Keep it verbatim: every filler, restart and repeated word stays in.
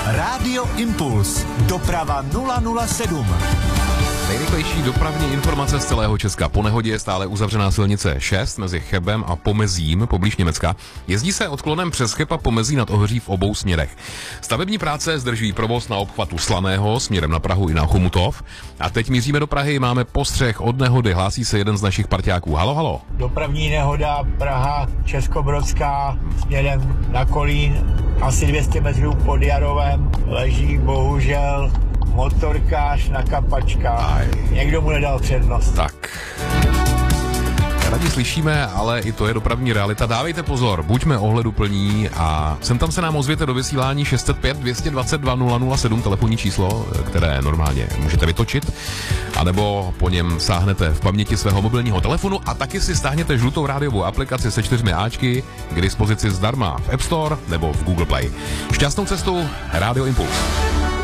Rádio Impuls. Doprava nula nula sedm. Nejrychlejší dopravní informace z celého Česka. Po nehodě je stále uzavřená silnice šest mezi Chebem a Pomezím poblíž Německa. Jezdí se odklonem přes Cheb a Pomezí nad Ohří v obou směrech. Stavební práce zdržují provoz na obchvatu Slaného směrem na Prahu i na Chomutov. A teď míříme do Prahy, máme postřeh od nehody. Hlásí se jeden z našich parťáků. Halo, halo. Dopravní nehoda Praha Českobrodská směrem na Kolín. Asi dvě stě metrů pod Jarovem leží bohužel motorkář na kapačkách. Aj. Někdo mu nedal přednost. Tak. Rádi slyšíme, ale i to je dopravní realita. Dávejte pozor, buďme ohleduplní a sem tam se nám ozvěte do vysílání šest set pět dvě stě dvacet dva nula nula sedm, telefonní číslo, které normálně můžete vytočit, anebo po něm sáhnete v paměti svého mobilního telefonu a taky si stáhněte žlutou rádiovou aplikaci se čtyřmi áčky k dispozici zdarma v App Store nebo v Google Play. Šťastnou cestu, Rádio Impuls.